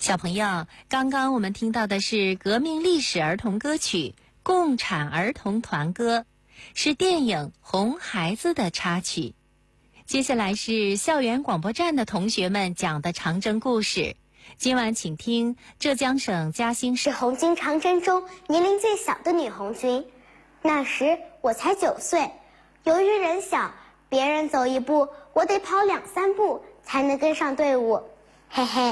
小朋友，刚刚我们听到的是革命历史儿童歌曲《共产儿童团歌》，是电影《红孩子》的插曲。接下来是校园广播站的同学们讲的长征故事。今晚请听浙江省嘉兴市是红军长征中年龄最小的女红军。那时我才9岁，由于人小，别人走一步，我得跑2、3步才能跟上队伍。嘿嘿，